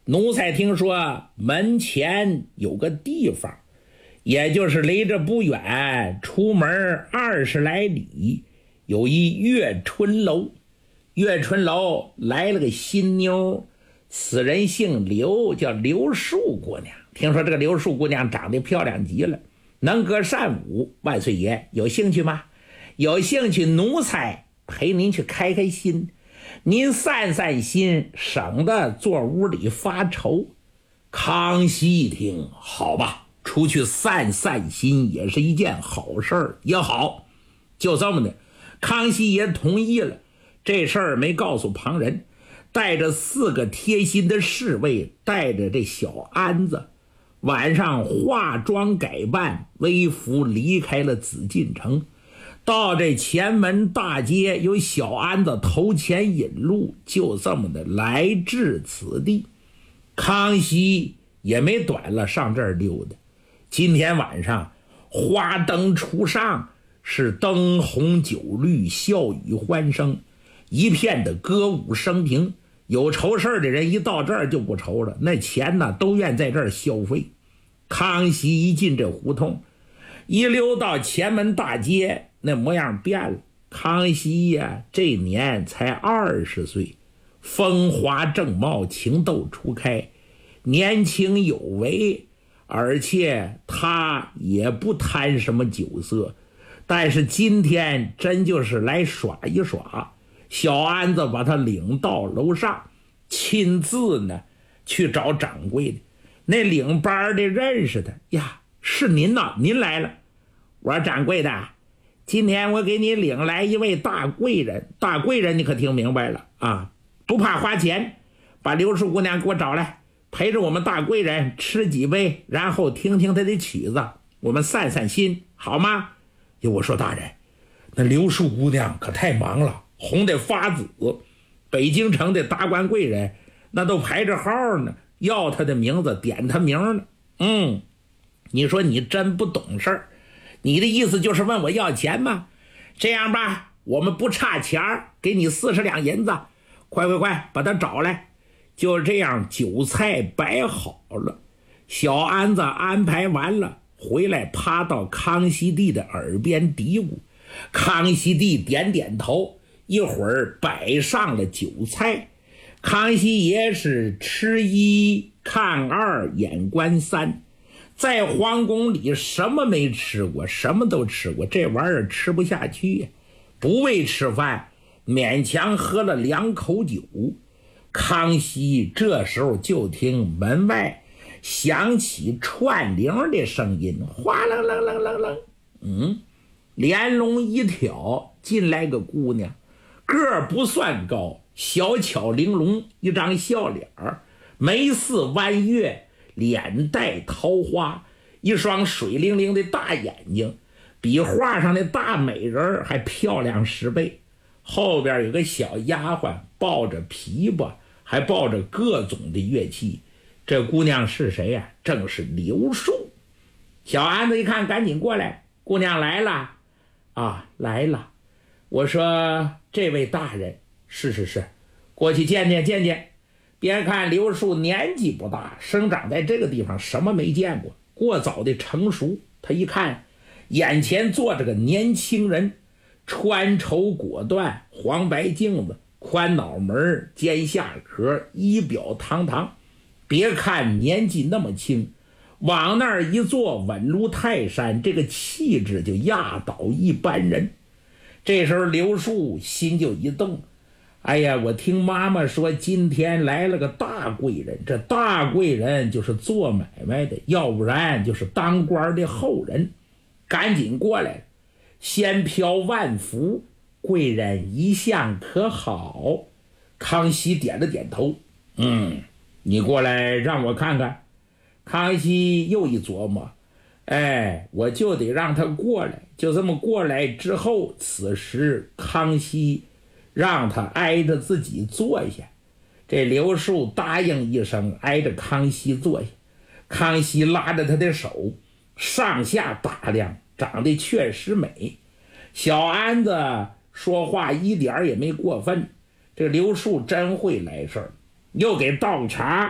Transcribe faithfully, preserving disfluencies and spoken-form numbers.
奴才听说门前有个地方，也就是离着不远，出门二十来里，有一月春楼。月春楼来了个新妞，此人姓刘，叫刘树姑娘。听说这个刘树姑娘长得漂亮极了，能歌善舞。万岁爷有兴趣吗？有兴趣，奴才陪您去开开心，您散散心，省得坐屋里发愁。康熙一听，好吧，出去散散心也是一件好事儿，也好。就这么的，康熙爷同意了。这事儿没告诉旁人，带着四个贴心的侍卫，带着这小安子，晚上化妆改扮，微服离开了紫禁城。到这前门大街，有小安子头前引路，就这么的来至此地。康熙也没短了上这儿溜达。今天晚上花灯初上，是灯红酒绿，笑语欢声，一片的歌舞升平。有愁事的人一到这儿就不愁了，那钱呢都愿在这儿消费。康熙一进这胡同，一溜到前门大街，那模样变了。康熙呀，这年才二十岁，风华正茂，情窦初开，年轻有为，而且他也不贪什么酒色。但是今天真就是来耍一耍。小安子把他领到楼上，亲自呢去找掌柜的。那领班的认识他呀，是您呐，您来了。我说掌柜的，今天我给你领来一位大贵人。大贵人你可听明白了啊？不怕花钱，把刘氏姑娘给我找来，陪着我们大贵人吃几杯，然后听听他的曲子，我们散散心，好吗？我说大人，那刘氏姑娘可太忙了，红得发紫，北京城的达官贵人那都排着号呢，要他的名字，点他名呢。嗯，你说你真不懂事儿，你的意思就是问我要钱吗？这样吧，我们不差钱儿，给你四十两银子，快快快把他找来。就这样，酒菜摆好了，小安子安排完了，回来趴到康熙帝的耳边嘀咕。康熙帝点点头，一会儿摆上了酒菜。康熙爷是吃一看二眼观三，在皇宫里什么没吃过，什么都吃过，这玩意儿吃不下去，不为吃饭，勉强喝了两口酒。康熙这时候就听门外响起串铃的声音，哗楞楞楞楞楞，嗯，帘笼一挑，进来个姑娘，个儿不算高，小巧玲珑，一张笑脸儿，眉似弯月，脸带桃花，一双水灵灵的大眼睛，比画上的大美人还漂亮十倍。后边有个小丫鬟抱着琵琶，还抱着各种的乐器。这姑娘是谁呀、啊？正是刘树。小安子一看，赶紧过来，姑娘来了啊，来了。我说这位大人，是是是，过去见见见见。别看刘树年纪不大，生长在这个地方，什么没见过，过早的成熟。他一看眼前坐着个年轻人，穿绸裹缎，黄白镜子，宽脑门，尖下壳，仪表堂堂。别看年纪那么轻，往那儿一坐，稳如泰山，这个气质就压倒一般人。这时候刘树心就一动，哎呀，我听妈妈说今天来了个大贵人，这大贵人就是做买卖的，要不然就是当官的后人，赶紧过来，先飘万福，贵人一向可好？康熙点了点头，嗯，你过来让我看看。康熙又一琢磨，哎，我就得让他过来。就这么过来之后，此时康熙让他挨着自己坐下。这刘树答应一声，挨着康熙坐下。康熙拉着他的手上下打量，长得确实美。小安子说话一点也没过分。这刘树真会来事儿，又给倒茶，